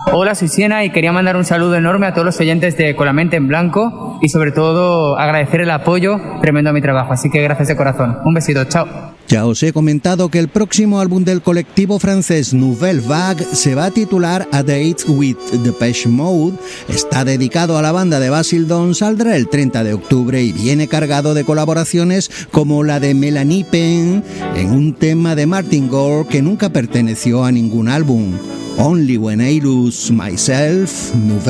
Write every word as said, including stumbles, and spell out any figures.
Hola, soy Siena y quería mandar un saludo enorme a todos los oyentes de Con la mente en blanco y sobre todo agradecer el apoyo tremendo a mi trabajo, así que gracias de corazón. Un besito, chao. Ya os he comentado que el próximo álbum del colectivo francés Nouvelle Vague se va a titular A Date with Depeche Mode. Está dedicado a la banda de Basildon, saldrá el treinta de octubre y viene cargado de colaboraciones como la de Melanie Penn en un tema de Martin Gore que nunca perteneció a ningún álbum. Only When I Lose Myself, Nouvelle